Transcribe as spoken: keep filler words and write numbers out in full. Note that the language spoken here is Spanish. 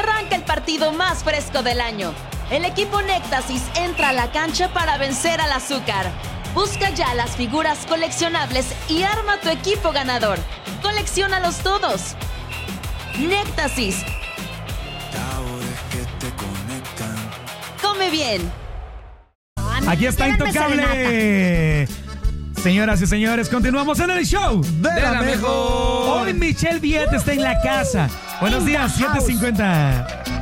Arranca el partido más fresco del año. El equipo Nectasis entra a la cancha para vencer al azúcar. Busca ya las figuras coleccionables y arma tu equipo ganador. ¡Colecciónalos todos! Nectasis. Come bien. Aquí está Intocable. Señoras y señores, continuamos en el show de, de la, la mejor. Hoy Michelle Viet está en la casa. Buenos días, siete cincuenta.